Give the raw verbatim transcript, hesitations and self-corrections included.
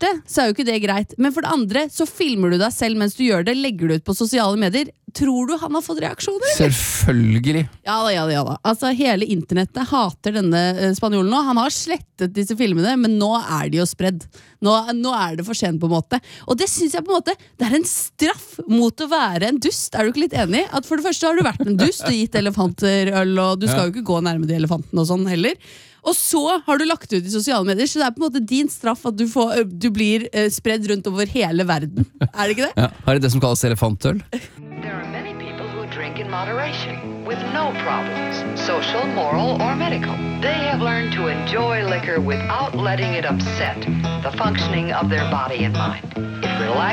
første så er jo ikke det greit, men for det andre så filmer du deg selv mens du gjør det, legger du ut på sosiale medier. Tror du han har fått reaksjoner? Selvfølgelig. Ja da, ja da, ja da. Altså, hele internettet hater denne uh, spanjolen nå. Han har slettet disse filmene, men nå er de jo spredd. Nå, nå er det for sent på en måte. Og det synes jeg på en måte, det er en straff mot å være en dust. Er du ikke litt enig? At for det første har du vært en dust og gitt elefanter øl, og du skal jo ikke gå nærme de elefantene og sånn heller. Og så har du lagt ut i sosiale medier, så det er på en måte din straff at du, får, du blir uh, spredd rundt over hele verden. Er det ikke det? Ja, har det det som kalles elefantøl? There are many people who drink in moderation, with no problems, social, moral, or medical. They have learned to enjoy liquor without letting it upset the functioning of their body and mind. It relaxes